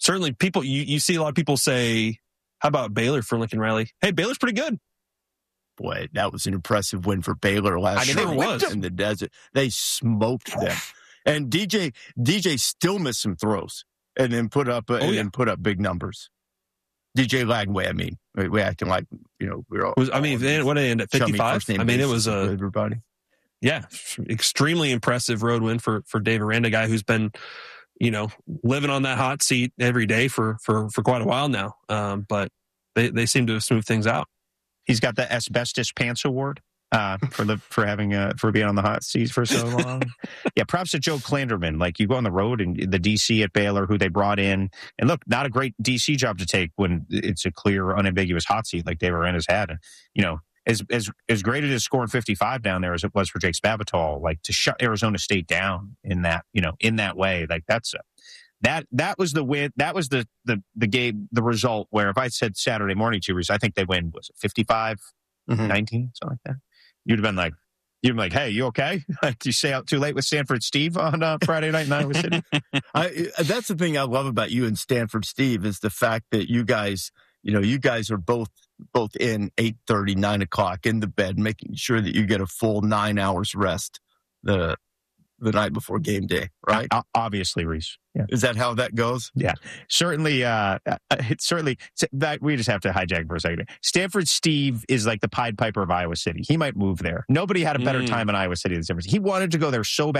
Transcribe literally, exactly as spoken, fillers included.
certainly people, you, you see a lot of people say, how about Baylor for Lincoln Riley? Hey, Baylor's pretty good. Boy, that was an impressive win for Baylor last I mean, year. it was. In the desert. They smoked them. And D J D J still missed some throws and then put up uh, oh, and yeah. then put up big numbers. D J Lagway, I mean, we, we acting like, you know, we're all. Was, I mean, they, what did they end at fifty-five? I mean, it was a everybody. Yeah, extremely impressive road win for for Dave Aranda, a guy who's been, you know, living on that hot seat every day for for for quite a while now. Um, but they they seem to have smoothed things out. He's got the Asbestos Pants Award. Uh, for the for having uh, for being on the hot seat for so long. Yeah, props to Joe Klanderman. Like, you go on the road and the D C at Baylor, who they brought in, and look, not a great D C job to take when it's a clear, unambiguous hot seat like Dave Aranda's had. And, you know, as as as great it is scoring fifty-five down there as it was for Jake Spavital, like, to shut Arizona State down in that, you know, in that way, like that's a, that that was the win. That was the the the game, the result where if I said Saturday morning to you, I think they win, was it fifty-five, mm-hmm. nineteen, something like that. You'd have been like, you'd been like, hey, you okay? Did you stay out too late with Stanford Steve on uh, Friday night in Iowa City? I, that's the thing I love about you and Stanford Steve is the fact that you guys, you know, you guys are both both in eight thirty, nine o'clock in the bed, making sure that you get a full nine hours rest the the night before game day, right? Uh, obviously, Reese. Yeah. Is that how that goes? Yeah, certainly. Uh, it's certainly that we just have to hijack for a second. Stanford Steve is like the Pied Piper of Iowa City. He might move there. Nobody had a better mm. time in Iowa City than Stanford. He wanted to go there so bad.